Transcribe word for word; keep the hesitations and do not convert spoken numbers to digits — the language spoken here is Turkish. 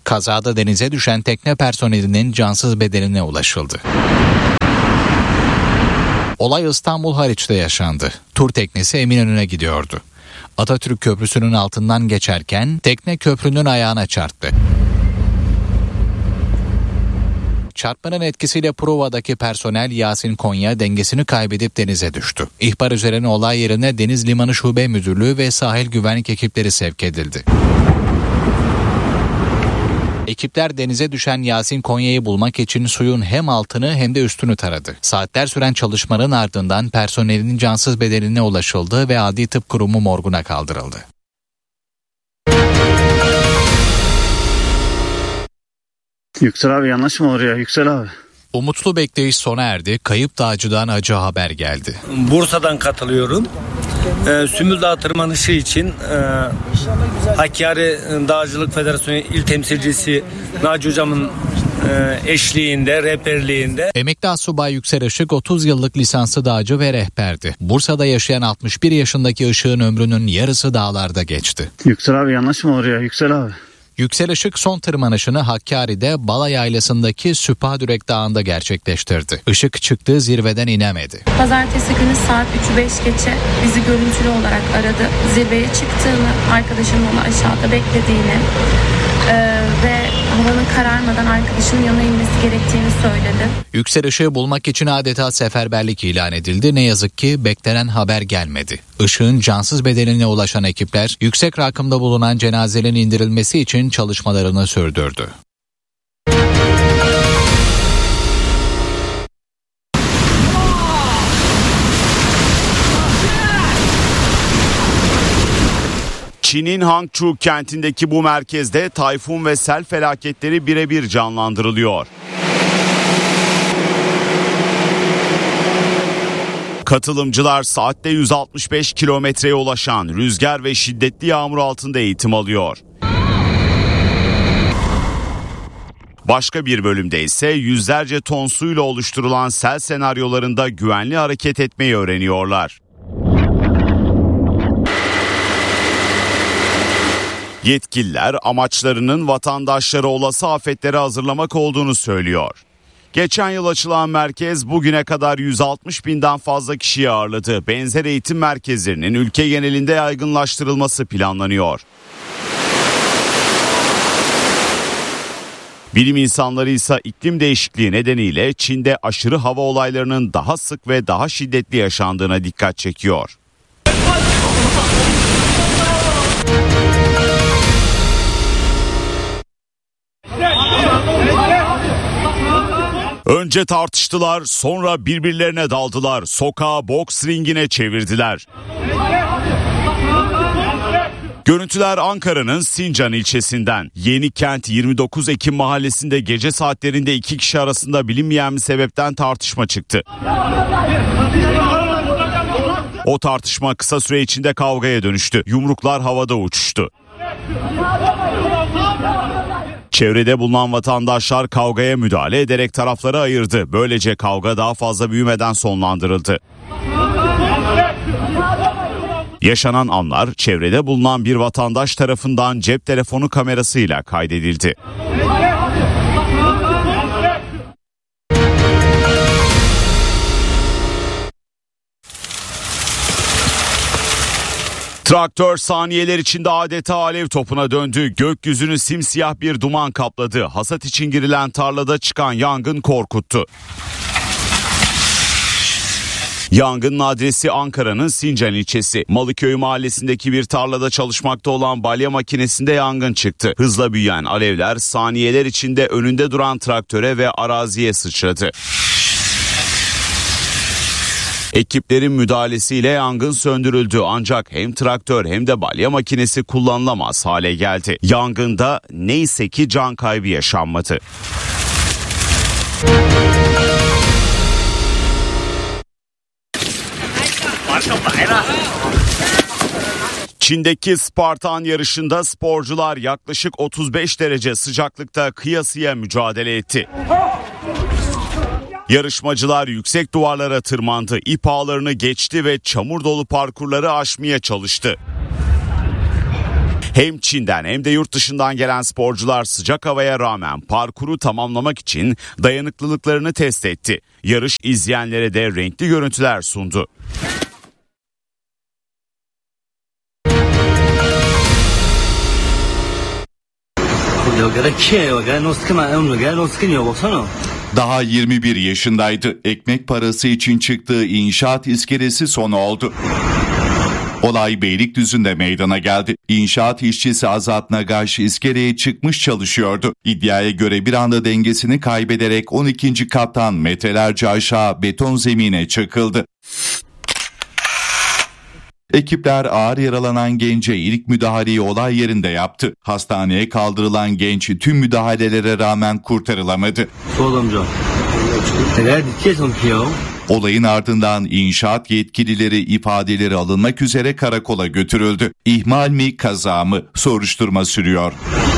Kazada denize düşen tekne personelinin cansız bedenine ulaşıldı. Olay İstanbul Haliç'te yaşandı. Tur teknesi Eminönü'ne gidiyordu. Atatürk Köprüsü'nün altından geçerken tekne köprünün ayağına çarptı. Çarpmanın etkisiyle Prova'daki personel Yasin Konya dengesini kaybedip denize düştü. İhbar üzerine olay yerine Deniz Limanı Şube Müdürlüğü ve sahil güvenlik ekipleri sevk edildi. Ekipler denize düşen Yasin Konya'yı bulmak için suyun hem altını hem de üstünü taradı. Saatler süren çalışmanın ardından personelin cansız bedenine ulaşıldı ve Adli Tıp Kurumu morguna kaldırıldı. Yüksel abi yanlış mı olur ya Yüksel abi? Umutlu bekleyiş sona erdi. Kayıp dağcıdan acı haber geldi. Bursa'dan katılıyorum. Ee, Sümül Dağı tırmanışı için e, Hakkari Dağcılık Federasyonu İl Temsilcisi Naci Hocam'ın e, eşliğinde, rehberliğinde. Emekli Asubay Yüksel Işık otuz yıllık lisanslı dağcı ve rehberdi. Bursa'da yaşayan altmış bir yaşındaki Işık'ın ömrünün yarısı dağlarda geçti. Yüksel abi yanlış mı olur ya Yüksel abi? Yüksel Işık son tırmanışını Hakkari'de Bala Yaylası'ndaki Süpahadürek Dağı'nda gerçekleştirdi. Işık çıktığı zirveden inemedi. Pazartesi günü saat üçü beş geçe bizi görüntülü olarak aradı. Zirveye çıktığını, arkadaşımın onu aşağıda beklediğini e, ve havanın kararmadan arkadaşının yanına inmesi gerektiğini söyledi. Yüksel Işık'ı bulmak için adeta seferberlik ilan edildi. Ne yazık ki beklenen haber gelmedi. Işık'ın cansız bedenine ulaşan ekipler yüksek rakımda bulunan cenazelerin indirilmesi için çalışmalarını sürdürdü. Çin'in Hangzhou kentindeki bu merkezde tayfun ve sel felaketleri birebir canlandırılıyor. Katılımcılar saatte yüz altmış beş kilometreye ulaşan rüzgar ve şiddetli yağmur altında eğitim alıyor. Başka bir bölümde ise yüzlerce ton suyla oluşturulan sel senaryolarında güvenli hareket etmeyi öğreniyorlar. Yetkililer amaçlarının vatandaşları olası afetlere hazırlamak olduğunu söylüyor. Geçen yıl açılan merkez bugüne kadar yüz altmış binden fazla kişiyi ağırladı. Benzer eğitim merkezlerinin ülke genelinde yaygınlaştırılması planlanıyor. Bilim insanları ise iklim değişikliği nedeniyle Çin'de aşırı hava olaylarının daha sık ve daha şiddetli yaşandığına dikkat çekiyor. Önce tartıştılar, sonra birbirlerine daldılar. Sokağı boks ringine çevirdiler. Görüntüler Ankara'nın Sincan ilçesinden. Yenikent yirmi dokuz Ekim mahallesinde gece saatlerinde iki kişi arasında bilinmeyen bir sebepten tartışma çıktı. O tartışma kısa süre içinde kavgaya dönüştü. Yumruklar havada uçuştu. Çevrede bulunan vatandaşlar kavgaya müdahale ederek tarafları ayırdı. Böylece kavga daha fazla büyümeden sonlandırıldı. Yaşanan anlar çevrede bulunan bir vatandaş tarafından cep telefonu kamerasıyla kaydedildi. Traktör saniyeler içinde adeta alev topuna döndü. Gökyüzünü simsiyah bir duman kapladı. Hasat için girilen tarlada çıkan yangın korkuttu. Yangının adresi Ankara'nın Sincan ilçesi. Malıköy mahallesindeki bir tarlada çalışmakta olan balya makinesinde yangın çıktı. Hızla büyüyen alevler saniyeler içinde önünde duran traktöre ve araziye sıçradı. Ekiplerin müdahalesiyle yangın söndürüldü ancak hem traktör hem de balya makinesi kullanılamaz hale geldi. Yangında neyse ki can kaybı yaşanmadı. Çin'deki Spartan yarışında sporcular yaklaşık otuz beş derece sıcaklıkta kıyasıya mücadele etti. Yarışmacılar yüksek duvarlara tırmandı, ip ağlarını geçti ve çamur dolu parkurları aşmaya çalıştı. Hem Çin'den hem de yurt dışından gelen sporcular sıcak havaya rağmen parkuru tamamlamak için dayanıklılıklarını test etti. Yarış izleyenlere de renkli görüntüler sundu. Daha yirmi bir yaşındaydı. Ekmek parası için çıktığı inşaat iskelesi son oldu. Olay Beylikdüzü'nde meydana geldi. İnşaat işçisi Azat Nagaş iskeleye çıkmış çalışıyordu. İddiaya göre bir anda dengesini kaybederek on ikinci kattan metrelerce aşağı beton zemine çakıldı. Ekipler ağır yaralanan gence ilk müdahaleyi olay yerinde yaptı. Hastaneye kaldırılan genç tüm müdahalelere rağmen kurtarılamadı. Olayın ardından inşaat yetkilileri ifadeleri alınmak üzere karakola götürüldü. İhmal mi, kaza mı? Soruşturma sürüyor.